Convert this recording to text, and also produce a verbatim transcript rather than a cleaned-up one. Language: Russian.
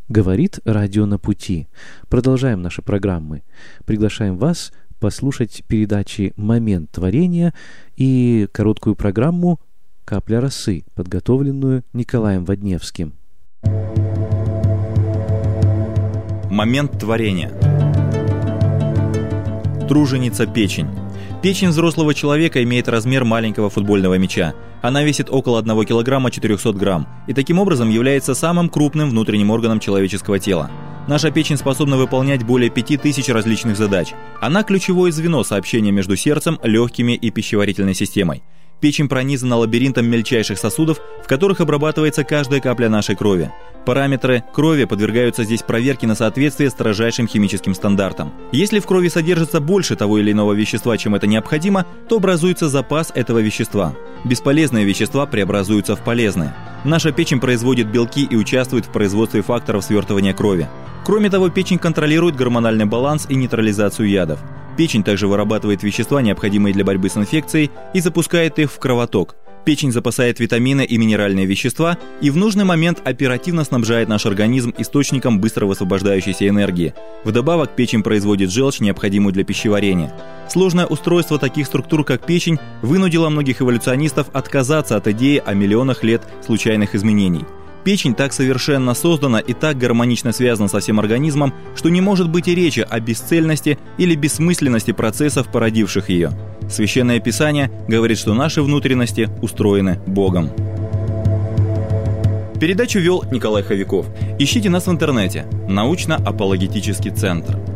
Говорит радио «На пути». Продолжаем наши программы. Приглашаем вас послушать передачи «Момент творения» и короткую программу «Капля росы», подготовленную Николаем Водневским. Момент творения. Труженица печень. Печень взрослого человека имеет размер маленького футбольного мяча. Она весит около одного килограмма четырехсот грамм и таким образом является самым крупным внутренним органом человеческого тела. Наша печень способна выполнять более пяти тысяч различных задач. Она ключевое звено сообщения между сердцем, легкими и пищеварительной системой. Печень пронизана лабиринтом мельчайших сосудов, в которых обрабатывается каждая капля нашей крови. Параметры крови подвергаются здесь проверке на соответствие строжайшим химическим стандартам. Если в крови содержится больше того или иного вещества, чем это необходимо, то образуется запас этого вещества. Бесполезные вещества преобразуются в полезные. Наша печень производит белки и участвует в производстве факторов свертывания крови. Кроме того, печень контролирует гормональный баланс и нейтрализацию ядов. Печень также вырабатывает вещества, необходимые для борьбы с инфекцией, и запускает их в кровоток. Печень запасает витамины и минеральные вещества и в нужный момент оперативно снабжает наш организм источником быстро высвобождающейся энергии. Вдобавок, печень производит желчь, необходимую для пищеварения. Сложное устройство таких структур, как печень, вынудило многих эволюционистов отказаться от идеи о миллионах лет случайных изменений. Печень так совершенно создана и так гармонично связана со всем организмом, что не может быть и речи о бесцельности или бессмысленности процессов, породивших ее. Священное Писание говорит, что наши внутренности устроены Богом. Передачу вел Николай Ховяков. Ищите нас в интернете. Научно-апологетический центр.